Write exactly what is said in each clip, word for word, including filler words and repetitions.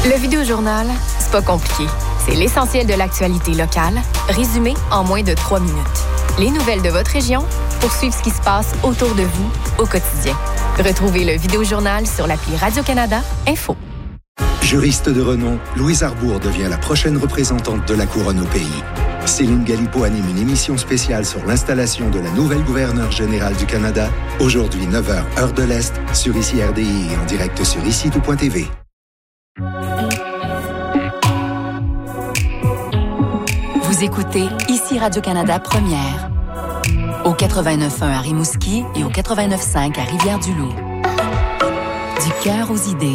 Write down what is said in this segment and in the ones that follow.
Le Vidéojournal, c'est pas compliqué. C'est l'essentiel de l'actualité locale, résumé en moins de trois minutes. Les nouvelles de votre région pour suivre ce qui se passe autour de vous au quotidien. Retrouvez le Vidéojournal sur l'appli Radio-Canada Info. Juriste de renom, Louise Arbour devient la prochaine représentante de la Couronne au pays. Céline Galipeau anime une émission spéciale sur l'installation de la nouvelle gouverneure générale du Canada. Aujourd'hui, neuf heures, heure de l'Est, sur I C I R D I et en direct sur ici tout point t v. Vous écoutez Ici Radio-Canada Première. Au quatre-vingt-neuf point un à Rimouski et au quatre-vingt-neuf point cinq à Rivière-du-Loup. Du cœur aux idées.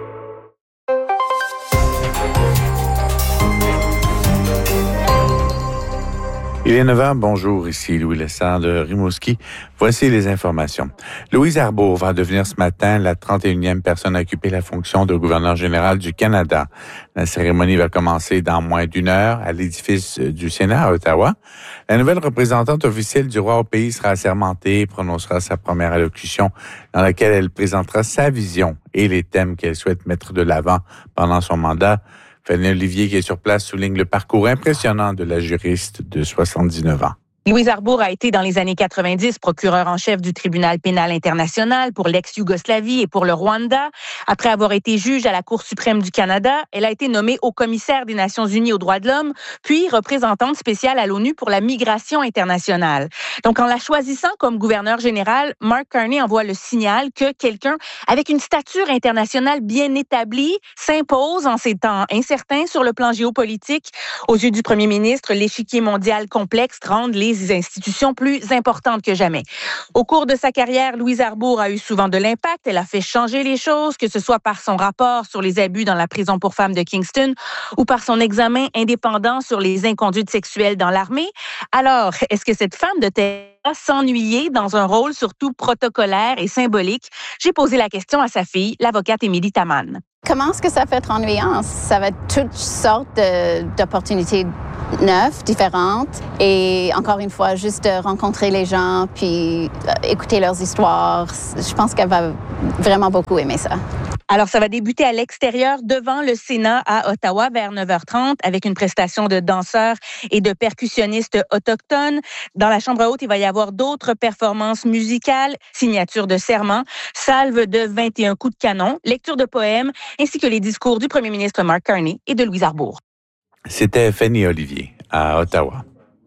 Il est neuf heures, bonjour, ici Louis Lessard de Rimouski. Voici les informations. Louise Arbour va devenir ce matin la trente et unième personne à occuper la fonction de gouverneur général du Canada. La cérémonie va commencer dans moins d'une heure à l'édifice du Sénat à Ottawa. La nouvelle représentante officielle du roi au pays sera assermentée et prononcera sa première allocution dans laquelle elle présentera sa vision et les thèmes qu'elle souhaite mettre de l'avant pendant son mandat. Fanny Olivier, qui est sur place, souligne le parcours impressionnant de la juriste de soixante-dix-neuf ans. Louise Arbour a été dans les années quatre-vingt-dix procureur en chef du tribunal pénal international pour l'ex-Yougoslavie et pour le Rwanda. Après avoir été juge à la Cour suprême du Canada, elle a été nommée haut-commissaire des Nations unies aux droits de l'homme, puis représentante spéciale à l'ONU pour la migration internationale. Donc, en la choisissant comme gouverneur général, Mark Carney envoie le signal que quelqu'un avec une stature internationale bien établie s'impose en ces temps incertains sur le plan géopolitique. Aux yeux du premier ministre, l'échiquier mondial complexe rend les institutions plus importantes que jamais. Au cours de sa carrière, Louise Arbour a eu souvent de l'impact. Elle a fait changer les choses, que ce soit par son rapport sur les abus dans la prison pour femmes de Kingston ou par son examen indépendant sur les inconduites sexuelles dans l'armée. Alors, est-ce que cette femme de terrain s'ennuyait dans un rôle surtout protocolaire et symbolique? J'ai posé la question à sa fille, l'avocate Émilie Taman. Comment est-ce que ça peut être ennuyant? Ça va être toutes sortes de, d'opportunités neuves, différentes. Et encore une fois, juste de rencontrer les gens puis écouter leurs histoires. Je pense qu'elle va vraiment beaucoup aimer ça. Alors, ça va débuter à l'extérieur devant le Sénat à Ottawa vers neuf heures trente avec une prestation de danseurs et de percussionnistes autochtones. Dans la Chambre haute, il va y avoir d'autres performances musicales, signature de serment, salve de vingt et un coups de canon, lecture de poèmes, ainsi que les discours du premier ministre Mark Carney et de Louise Arbour. C'était Fanny Olivier à Ottawa.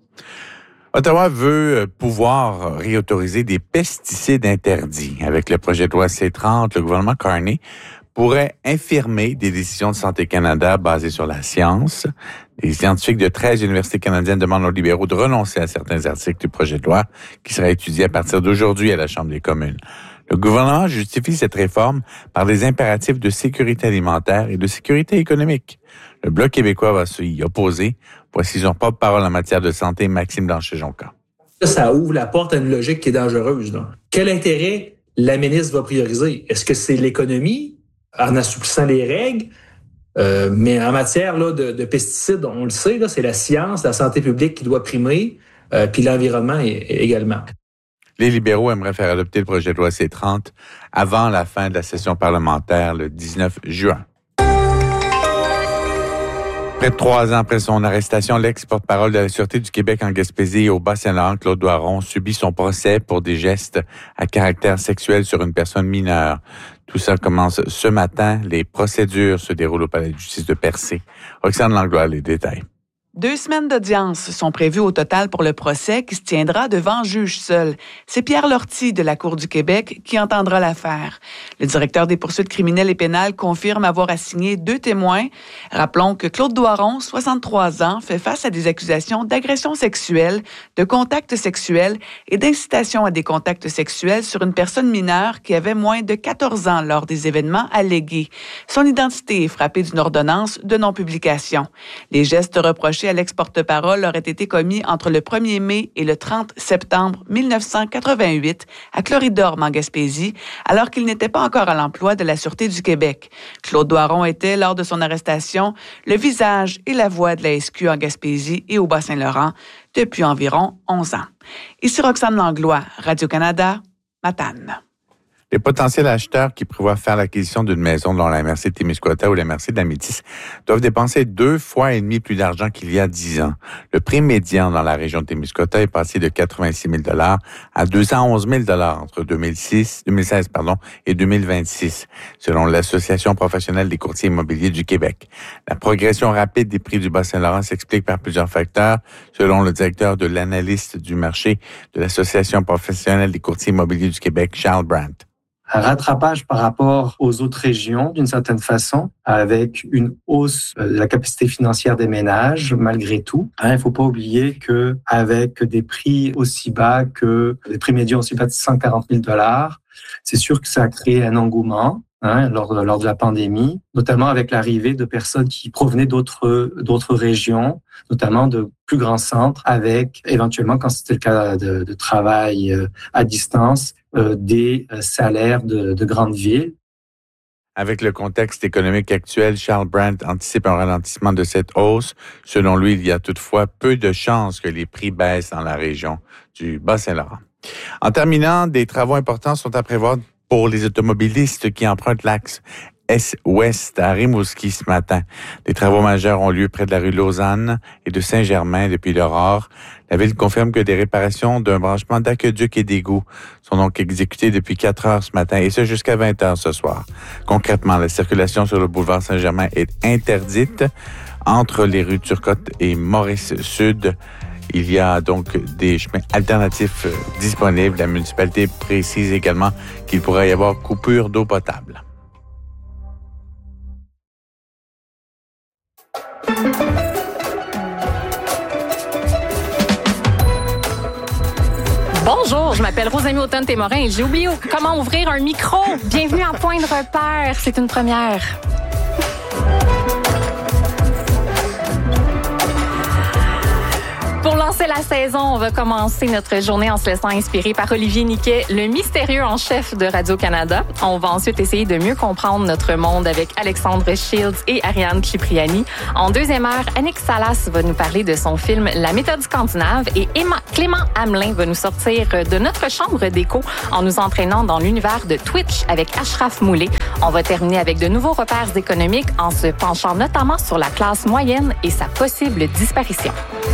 Ottawa veut pouvoir réautoriser des pesticides interdits. Avec le projet de loi C trente, le gouvernement Carney pourrait infirmer des décisions de Santé Canada basées sur la science. Les scientifiques de treize universités canadiennes demandent aux libéraux de renoncer à certains articles du projet de loi qui sera étudié à partir d'aujourd'hui à la Chambre des communes. Le gouvernement justifie cette réforme par des impératifs de sécurité alimentaire et de sécurité économique. Le Bloc québécois va s'y opposer. Voici son porte-parole en matière de santé, Maxime Blanchet-Jonca. Ça ouvre la porte à une logique qui est dangereuse. Là. Quel intérêt la ministre va prioriser? Est-ce que c'est l'économie en assouplissant les règles? Euh, mais en matière là, de, de pesticides, on le sait, là, c'est la science, la santé publique qui doit primer, euh, puis l'environnement également. Les libéraux aimeraient faire adopter le projet de loi C trente avant la fin de la session parlementaire le dix-neuf juin. Près de trois ans après son arrestation, l'ex-porte-parole de la Sûreté du Québec en Gaspésie et au Bas-Saint-Laurent, Claude Doiron, subit son procès pour des gestes à caractère sexuel sur une personne mineure. Tout ça commence ce matin. Les procédures se déroulent au Palais de justice de Percé. Roxane Langlois, les détails. Deux semaines d'audience sont prévues au total pour le procès qui se tiendra devant juge seul. C'est Pierre Lortie de la Cour du Québec qui entendra l'affaire. Le directeur des poursuites criminelles et pénales confirme avoir assigné deux témoins. Rappelons que Claude Doiron, soixante-trois ans, fait face à des accusations d'agression sexuelle, de contact sexuel et d'incitation à des contacts sexuels sur une personne mineure qui avait moins de quatorze ans lors des événements allégués. Son identité est frappée d'une ordonnance de non-publication. Les gestes reprochés à l'ex-porte-parole auraient été commis entre le premier mai et le trente septembre mille neuf cent quatre-vingt-huit à Cloridorme en Gaspésie, alors qu'il n'était pas encore à l'emploi de la Sûreté du Québec. Claude Doiron était, lors de son arrestation, le visage et la voix de la S Q en Gaspésie et au Bas-Saint-Laurent depuis environ onze ans. Ici Roxane Langlois, Radio-Canada, Matane. Les potentiels acheteurs qui prévoient faire l'acquisition d'une maison dans la M R C de Témiscouata ou la M R C de la Métis doivent dépenser deux fois et demi plus d'argent qu'il y a dix ans. Le prix médian dans la région de Témiscouata est passé de quatre-vingt-six mille dollars à deux cent onze mille dollars entre deux mille six, deux mille seize pardon, et deux mille vingt-six, selon l'Association professionnelle des courtiers immobiliers du Québec. La progression rapide des prix du Bas-Saint-Laurent s'explique par plusieurs facteurs, selon le directeur de l'analyste du marché de l'Association professionnelle des courtiers immobiliers du Québec, Charles Brandt. Un rattrapage par rapport aux autres régions, d'une certaine façon, avec une hausse de la capacité financière des ménages, malgré tout. Il ne faut pas oublier qu'avec des prix aussi bas que des prix médians aussi bas de cent quarante mille dollars, c'est sûr que ça a créé un engouement. Hein, lors, lors de la pandémie, notamment avec l'arrivée de personnes qui provenaient d'autres, d'autres régions, notamment de plus grands centres, avec éventuellement, quand c'était le cas de, de travail à distance, euh, des salaires de, de grandes villes. Avec le contexte économique actuel, Charles Brandt anticipe un ralentissement de cette hausse. Selon lui, il y a toutefois peu de chances que les prix baissent dans la région du Bas-Saint-Laurent. En terminant, des travaux importants sont à prévoir pour les automobilistes qui empruntent l'axe Est-Ouest à Rimouski ce matin. Des travaux majeurs ont lieu près de la rue Lausanne et de Saint-Germain depuis l'aurore. La ville confirme que des réparations d'un branchement d'aqueduc et d'égouts sont donc exécutées depuis quatre heures ce matin et ce jusqu'à vingt heures ce soir. Concrètement, la circulation sur le boulevard Saint-Germain est interdite entre les rues Turcotte et Maurice-Sud. Il y a donc des chemins alternatifs disponibles. La municipalité précise également qu'il pourrait y avoir coupure d'eau potable. Bonjour, je m'appelle Rosamie Automne-Témorin et j'ai oublié comment ouvrir un micro. Bienvenue à Point de repère, c'est une première. Pour lancer la saison, on va commencer notre journée en se laissant inspirer par Olivier Niquet, le mystérieux en chef de Radio-Canada. On va ensuite essayer de mieux comprendre notre monde avec Alexandre Shields et Ariane Cipriani. En deuxième heure, Annick Salas va nous parler de son film La méthode scandinave et Emma, Clément Hamelin va nous sortir de notre chambre d'écho en nous entraînant dans l'univers de Twitch avec Ashraf Moulay. On va terminer avec de nouveaux repères économiques en se penchant notamment sur la classe moyenne et sa possible disparition.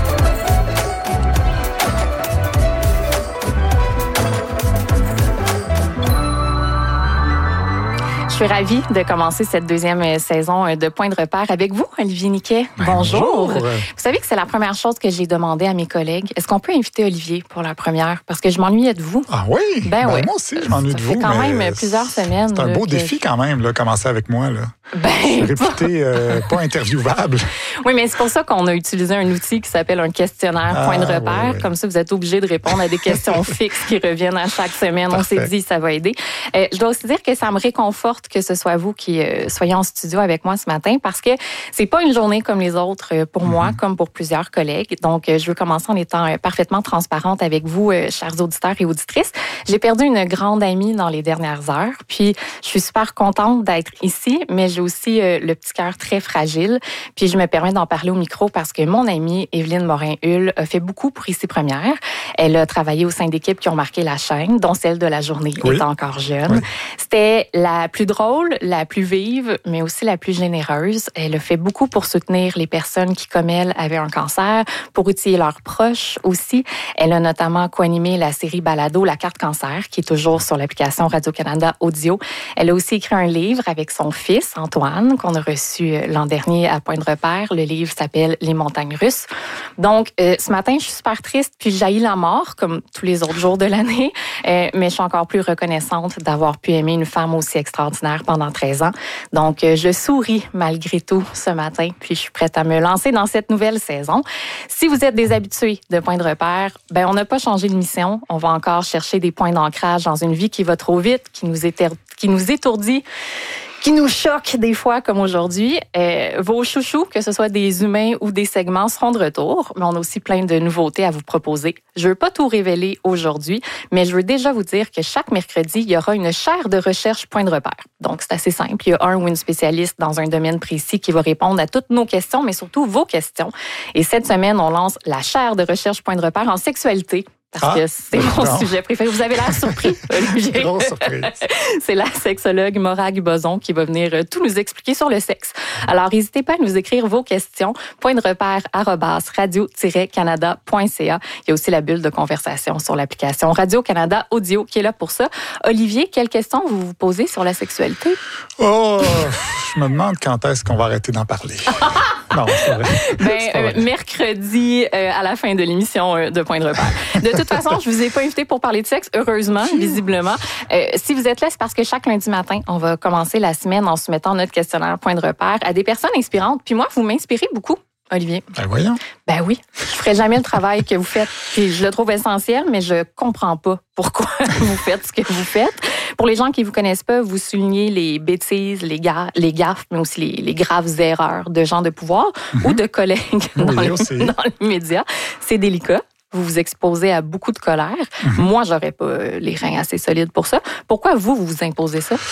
Je suis ravie de commencer cette deuxième saison de Point de repère avec vous, Olivier Niquet. Bonjour. Bonjour. Vous savez que c'est la première chose que j'ai demandé à mes collègues. Est-ce qu'on peut inviter Olivier pour la première? Parce que je m'ennuyais de vous. Ah oui? Ben, ben oui. Moi aussi, je m'ennuie de vous. Ça fait quand même plusieurs semaines. C'est un là, beau que... défi quand même, là, commencer avec moi. Là. Ben, je suis réputé euh, pas interviewable. Oui, mais c'est pour ça qu'on a utilisé un outil qui s'appelle un questionnaire ah, Point de repère. Oui, oui. Comme ça, vous êtes obligé de répondre à des questions fixes qui reviennent à chaque semaine. Parfait. On s'est dit, ça va aider. Euh, je dois aussi dire que ça me réconforte que ce soit vous qui euh, soyez en studio avec moi ce matin parce que c'est pas une journée comme les autres euh, pour mm-hmm. moi, comme pour plusieurs collègues. Donc, euh, je veux commencer en étant euh, parfaitement transparente avec vous, euh, chers auditeurs et auditrices. J'ai perdu une grande amie dans les dernières heures. Puis, je suis super contente d'être ici, mais j'ai aussi euh, le petit cœur très fragile. Puis, je me permets d'en parler au micro parce que mon amie Évelyne Morin-Hull a fait beaucoup pour Ici Première. Elle a travaillé au sein d'équipes qui ont marqué la chaîne, dont celle de La Journée, oui. étant encore jeune. Oui. C'était la plus drôle, la plus vive, mais aussi la plus généreuse. Elle a fait beaucoup pour soutenir les personnes qui, comme elle, avaient un cancer, pour outiller leurs proches aussi. Elle a notamment co-animé la série Balado La carte cancer, qui est toujours sur l'application Radio-Canada Audio. Elle a aussi écrit un livre avec son fils, Antoine, qu'on a reçu l'an dernier à Point de repère. Le livre s'appelle Les montagnes russes. Donc, euh, ce matin, je suis super triste, puis j'haïs la mort, comme tous les autres jours de l'année, euh, mais je suis encore plus reconnaissante d'avoir pu aimer une femme aussi extraordinaire pendant treize ans. Donc, euh, je souris malgré tout ce matin, puis je suis prête à me lancer dans cette nouvelle saison. Si vous êtes des habitués de Point de repère, ben on n'a pas changé de mission. On va encore chercher des points d'ancrage dans une vie qui va trop vite, qui nous, éter... qui nous étourdit, qui nous choque des fois comme aujourd'hui. Euh, vos chouchous, que ce soit des humains ou des segments, seront de retour, mais on a aussi plein de nouveautés à vous proposer. Je veux pas tout révéler aujourd'hui, mais je veux déjà vous dire que chaque mercredi, il y aura une chaire de recherche Point de repère. Donc, c'est assez simple. Il y a un ou une spécialiste dans un domaine précis qui va répondre à toutes nos questions, mais surtout vos questions. Et cette semaine, on lance la chaire de recherche Point de repère en sexualité. parce ah, que c'est mon non. sujet préféré. Vous avez l'air surpris, Olivier. Grosse surprise. C'est la sexologue Morag Boson qui va venir euh, tout nous expliquer sur le sexe. Alors, n'hésitez pas à nous écrire vos questions. Point de repère, arobase, radio-canada point c a. Il y a aussi la bulle de conversation sur l'application Radio-Canada Audio qui est là pour ça. Olivier, quelles questions vous vous posez sur la sexualité? Oh, je me demande quand est-ce qu'on va arrêter d'en parler. Non, c'est vrai. Ben, c'est pas vrai. euh, mercredi, euh, à la fin de l'émission euh, de Point de repère. De toute façon, je vous ai pas invité pour parler de sexe, heureusement, visiblement. Euh, si vous êtes là, c'est parce que chaque lundi matin, on va commencer la semaine en soumettant notre questionnaire Point de repère à des personnes inspirantes. Puis moi, vous m'inspirez beaucoup, Olivier. Ben voyons. Ben oui, je ferai jamais le travail que vous faites. Puis je le trouve essentiel, mais je comprends pas pourquoi vous faites ce que vous faites. Pour les gens qui vous connaissent pas, vous soulignez les bêtises, les, ga- les gaffes, mais aussi les, les graves erreurs de gens de pouvoir mm-hmm. ou de collègues dans, oui, les, aussi. dans les médias. C'est délicat. Vous vous exposez à beaucoup de colère. Mm-hmm. Moi, j'aurais pas les reins assez solides pour ça. Pourquoi vous, vous vous imposez ça?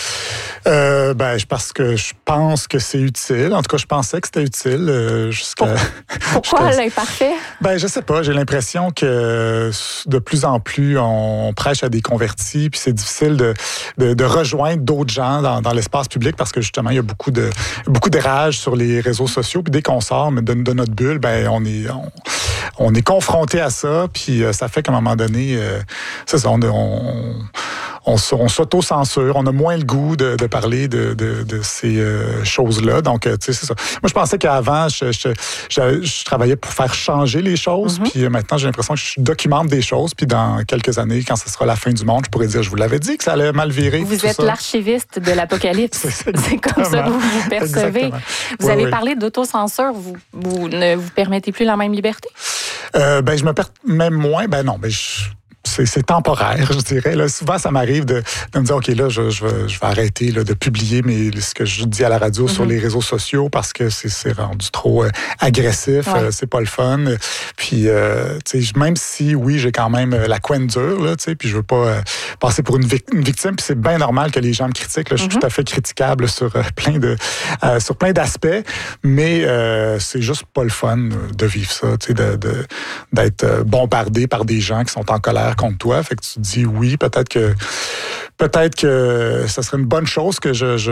Euh, ben, parce que je pense que c'est utile. En tout cas, je pensais que c'était utile euh, jusqu'à... Pour... Pourquoi l'imparfait? Ben, je sais pas. J'ai l'impression que de plus en plus, on prêche à des convertis, puis c'est difficile de, de, de rejoindre d'autres gens dans, dans l'espace public parce que justement, il y a beaucoup de beaucoup de rage sur les réseaux sociaux. Puis dès qu'on sort de, de notre bulle, ben, on est on, on est confronté à ça. Puis ça fait qu'à un moment donné, euh, c'est ça, on, on On, on s'auto-censure, on a moins le goût de, de parler de, de, de ces euh, choses-là. Donc, tu sais, c'est ça. Moi, je pensais qu'avant, je, je, je, je travaillais pour faire changer les choses. Mm-hmm. Puis euh, maintenant, j'ai l'impression que je documente des choses. Puis dans quelques années, quand ce sera la fin du monde, je pourrais dire, je vous l'avais dit que ça allait mal virer. Vous êtes ça. L'archiviste de l'Apocalypse. C'est, c'est comme ça que vous vous percevez. Exactement. Vous oui, avez oui. parlé d'autocensure. Vous, vous ne vous permettez plus la même liberté? Euh, ben, je me permets même moins. Ben non, ben je... C'est, c'est temporaire, je dirais. Là, souvent, ça m'arrive de, de me dire, OK, là, je, je, vais, je vais arrêter là, de publier mes, ce que je dis à la radio mm-hmm. sur les réseaux sociaux parce que c'est, c'est rendu trop euh, agressif. Ouais. Euh, c'est pas le fun. Puis, euh, tu sais, même si, oui, j'ai quand même la couenne dure, là, tu sais, puis je veux pas euh, passer pour une, vic- une victime. Puis c'est bien normal que les gens me critiquent. Là, je suis mm-hmm. tout à fait critiquable sur, euh, plein, de, euh, sur plein d'aspects. Mais euh, c'est juste pas le fun de vivre ça, tu sais, de, de, d'être bombardé par des gens qui sont en colère contre toi. Fait que tu te dis oui, peut-être que peut-être que ça serait une bonne chose que je, je